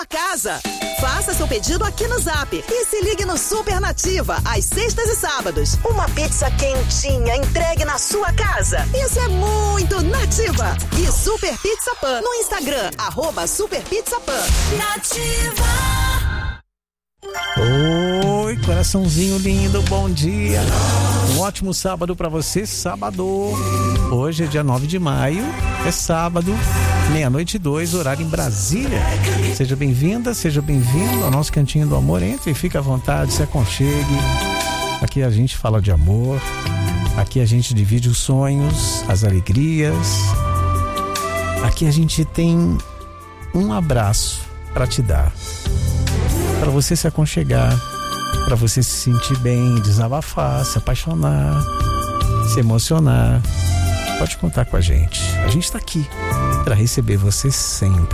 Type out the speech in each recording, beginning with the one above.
Casa. Faça seu pedido aqui no Zap e se ligue no Super Nativa, às sextas e sábados. Uma pizza quentinha entregue na sua casa. Isso é muito Nativa. E Super Pizza Pan no Instagram, @SuperPizzaPan. Nativa. Oi, coraçãozinho lindo, bom dia. Um ótimo sábado pra você, sábado. Hoje é dia 9 de maio, é sábado, 00:02, horário em Brasília. Seja bem-vinda, seja bem-vindo ao nosso Cantinho do Amor. Entre e fique à vontade, se aconchegue. Aqui a gente fala de amor, aqui a gente divide os sonhos, as alegrias. Aqui a gente tem um abraço pra te dar, para você se aconchegar, para você se sentir bem, desabafar, se apaixonar, se emocionar. Pode contar com a gente. A gente está aqui para receber você sempre.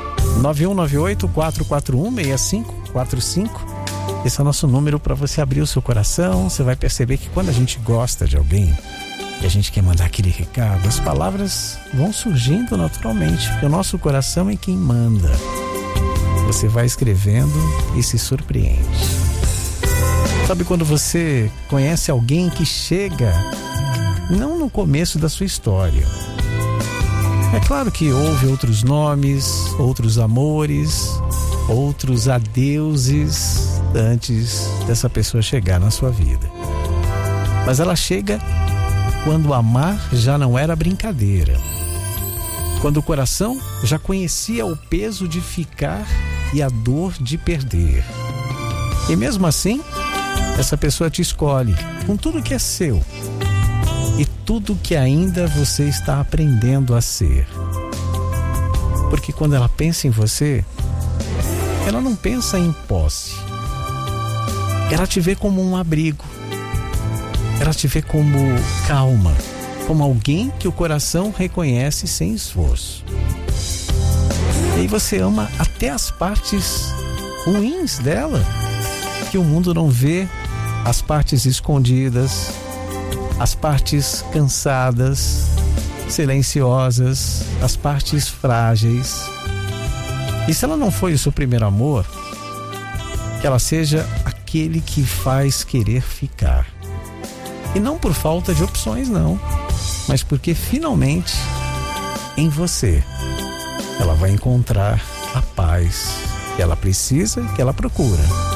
9198-441-6545. Esse é o nosso número para você abrir o seu coração. Você vai perceber que quando a gente gosta de alguém e a gente quer mandar aquele recado, as palavras vão surgindo naturalmente, porque o nosso coração é quem manda. Você vai escrevendo e se surpreende. Sabe quando você conhece alguém que chega não no começo da sua história? É claro que houve outros nomes, outros amores, outros adeuses antes dessa pessoa chegar na sua vida. Mas ela chega quando amar já não era brincadeira. Quando o coração já conhecia o peso de ficar e a dor de perder. E mesmo assim, essa pessoa te escolhe com tudo que é seu e tudo que ainda você está aprendendo a ser. Porque quando ela pensa em você, ela não pensa em posse. Ela te vê como um abrigo. Ela te vê como calma, como alguém que o coração reconhece sem esforço. E aí você ama até as partes ruins dela, que o mundo não vê, as partes escondidas, as partes cansadas, silenciosas, as partes frágeis. E se ela não foi o seu primeiro amor, que ela seja aquele que faz querer ficar. E não por falta de opções, não, mas porque finalmente em você ela vai encontrar a paz que ela precisa e que ela procura.